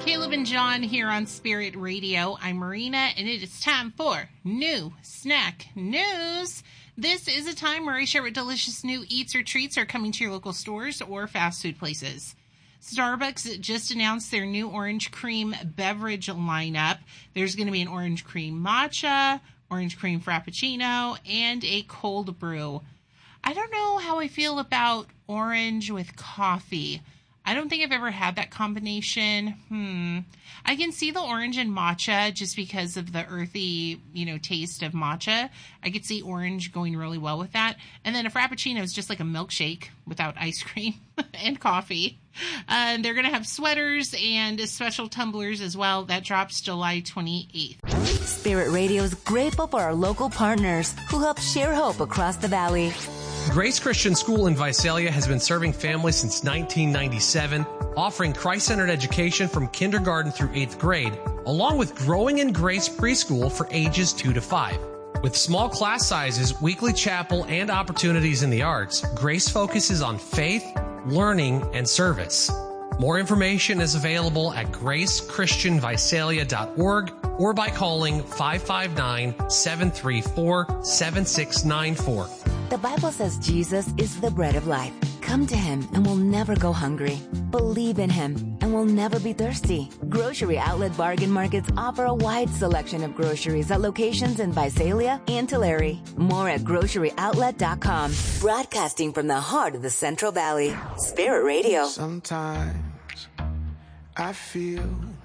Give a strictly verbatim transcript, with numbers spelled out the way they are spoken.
Caleb and John here on Spirit Radio. I'm Marina, and it is time for New Snack News. This is a time where I share what delicious new eats or treats are coming to your local stores or fast food places. Starbucks just announced their new orange cream beverage lineup. There's going to be an orange cream matcha, orange cream frappuccino, and a cold brew. I don't know how I feel about orange with coffee. I don't think I've ever had that combination. Hmm. I can see the orange and matcha just because of the earthy, you know, taste of matcha. I could see orange going really well with that. And then a frappuccino is just like a milkshake without ice cream and coffee. Uh, and they're going to have sweaters and special tumblers as well. That drops July twenty-eighth. Spirit Radio is grateful for our local partners who help share hope across the valley. Grace Christian School in Visalia has been serving families since nineteen ninety-seven, offering Christ-centered education from kindergarten through eighth grade, along with Growing in Grace preschool for ages two to five. With small class sizes, weekly chapel, and opportunities in the arts, Grace focuses on faith, learning, and service. More information is available at grace christian visalia dot org or by calling five five nine, seven three four, seven six nine four. The Bible says Jesus is the bread of life. Come to him and we'll never go hungry. Believe in him and we'll never be thirsty. Grocery Outlet Bargain Markets offer a wide selection of groceries at locations in Visalia and Tulare. More at grocery outlet dot com. Broadcasting from the heart of the Central Valley. Spirit Radio. Sometimes I feel